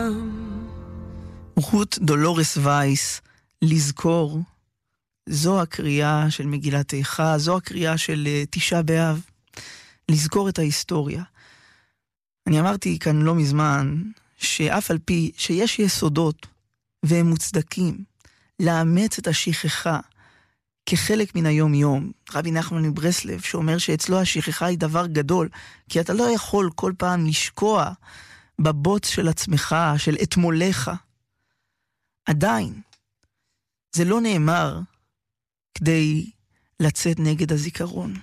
רות דולורס וייס, לזכור, זו הקריאה של מגילת איכה, זו הקריאה של תשעה באב, לזכור את ההיסטוריה. אני אמרתי כאן לא מזמן, שאף על פי שיש יסודות והם מוצדקים, לאמץ את השכחה כחלק מן היום יום. רבי נחמן מברסלב שאומר שאצלו השכחה היא דבר גדול, כי אתה לא יכול כל פעם לשקוע בבוץ של עצמך, של אתמולך. עדיין, זה לא נאמר כדי לצאת נגד הזיכרון.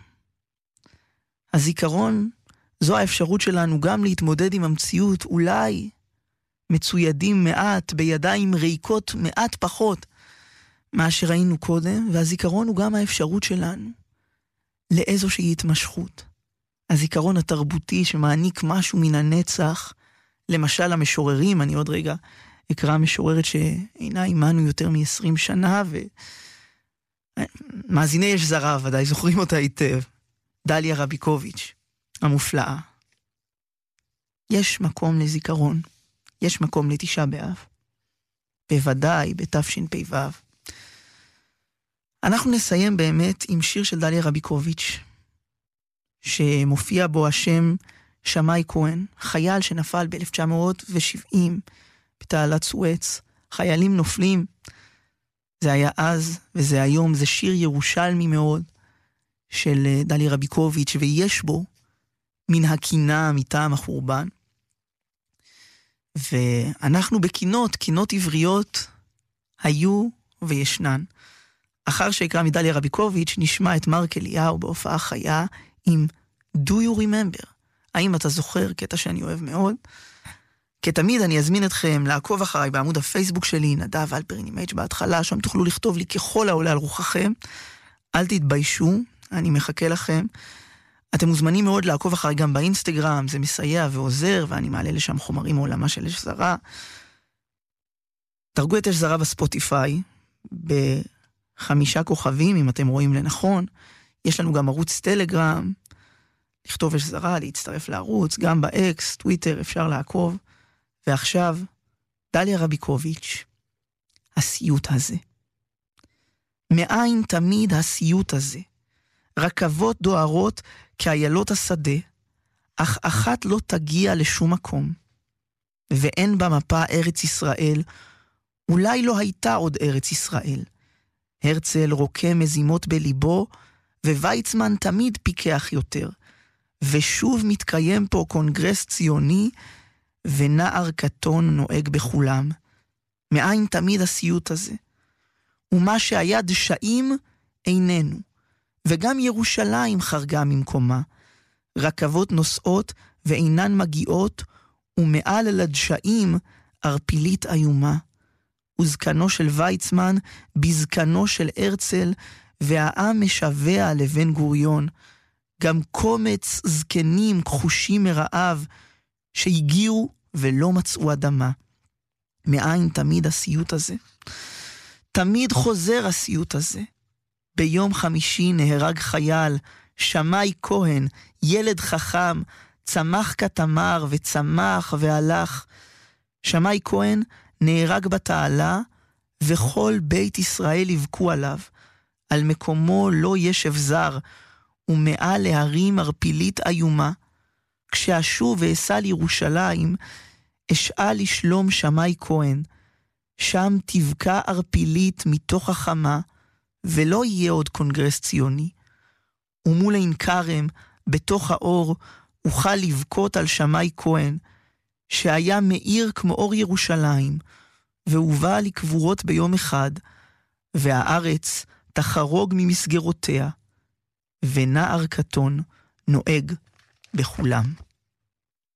הזיכרון זו האפשרות שלנו גם להתמודד עם המציאות, אולי מצוידים מעט, בידיים ריקות מעט פחות מה שראינו קודם, והזיכרון הוא גם האפשרות שלנו לאיזושהי התמשכות. הזיכרון התרבותי שמעניק משהו מן הנצח, למשל המשוררים, אני עוד רגע אקרא משוררת שאינה עימנו יותר מ-20 שנה, ומאזיני יש זרה ודאי זוכרים אותה היטב, דליה רביקוביץ' המופלאה. יש מקום לזיכרון, יש מקום לתשעה באב, בוודאי בתשפ"ו. אנחנו נסיים באמת עם שיר של דליה רביקוביץ', שמופיע בו השם שמאי כהן, חייל שנפל ב-1970 בתעלת סואץ. חיילים נופלים, זה היה אז וזה היום, זה שיר ירושלמי מאוד של דליה רביקוביץ', ויש בו מן הקינה מטעם החורבן. ואנחנו בקינות, קינות עבריות היו וישנן. אחר שיקרא מדליה רביקוביץ' נשמע את מרק אליהו בהופעה חיה עם Do You Remember. האם אתה זוכר? קטע שאני אוהב מאוד. כתמיד אני אזמין אתכם לעקוב אחריי בעמוד הפייסבוק שלי, נדב אלפרין עם H בהתחלה, שם תוכלו לכתוב לי ככל העולה על רוחכם. אל תתביישו, אני מחכה לכם. אתם מוזמנים מאוד לעקוב אחריי גם באינסטגרם, זה מסייע ועוזר, ואני מעלה לשם חומרים מעולמה של אש זרה. דרגו את אש זרה בספוטיפיי, ב5 כוכבים, אם אתם רואים לנכון. יש לנו גם ערוץ טלגרם, לכתוב אש זרה, להצטרף לערוץ, גם באקס, טוויטר, אפשר לעקוב. ועכשיו, דליה רביקוביץ', הסיוט הזה. מאין תמיד הסיוט הזה? רכבות דוהרות כאיילות השדה, אך אחת לא תגיע לשום מקום. ואין במפה ארץ ישראל, אולי לא הייתה עוד ארץ ישראל. הרצל רוקם מזימות בליבו, וויצמן תמיד פיקח יותר. ושוב מתקיים פה קונגרס ציוני, ונער קטון נוהג בכולם. מאין תמיד הסיוט הזה? ומה שהיה דשאים איננו, וגם ירושלים חרגה ממקומה. רכבות נוסעות ואינן מגיעות, ומעל לדשאים ארפילית איומה. וזקנו של ויצמן בזקנו של הרצל, והעם משווה לבן גוריון. גם קומץ זקנים כחושים מרעב, שהגיעו ולא מצאו אדמה. מאין תמיד הסיוט הזה? תמיד חוזר הסיוט הזה. ביום חמישי נהרג חייל, שמאי כהן, ילד חכם, צמח כתמר וצמח והלך. שמאי כהן נהרג בתעלה, וכל בית ישראל יבכו עליו. על מקומו לא ישב זר, ומעל להרים ארפילית איומה. כשאשוב ואסע לירושלים, אשאל לשלום שמאי כהן. שם תבקע ארפילית מתוך החמה, ולא יהיה עוד קונגרס ציוני. ומול עין כרם, בתוך האור, אוכל לבכות על שמאי כהן, שהיה מאיר כמו אור ירושלים, והובא לקבורות ביום אחד, והארץ תחרוג ממסגרותיה, ונער קטון נוהג בכולם.